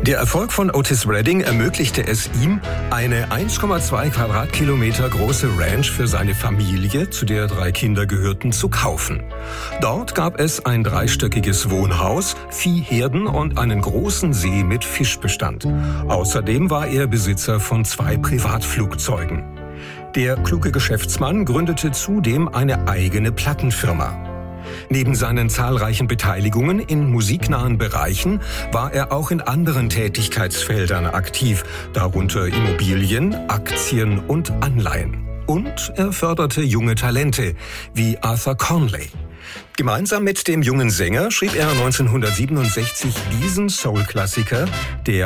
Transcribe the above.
Der Erfolg von Otis Redding ermöglichte es ihm, eine 1,2 Quadratkilometer große Ranch für seine Familie, zu der 3 Kinder gehörten, zu kaufen. Dort gab es ein 3-stöckiges Wohnhaus, Viehherden und einen großen See mit Fischbestand. Außerdem war er Besitzer von 2 Privatflugzeugen. Der kluge Geschäftsmann gründete zudem eine eigene Plattenfirma. Neben seinen zahlreichen Beteiligungen in musiknahen Bereichen war er auch in anderen Tätigkeitsfeldern aktiv, darunter Immobilien, Aktien und Anleihen. Und er förderte junge Talente, wie Arthur Conley. Gemeinsam mit dem jungen Sänger schrieb er 1967 diesen Soul-Klassiker, der